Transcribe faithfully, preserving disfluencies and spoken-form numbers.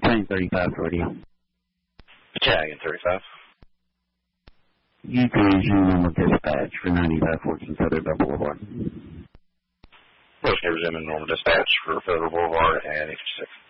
Train thirty-five radio. Battalion thirty-five. You can resume normal dispatch for ninety-five fourteen Federal Boulevard. Okay, resuming normal dispatch for Federal Boulevard and H six.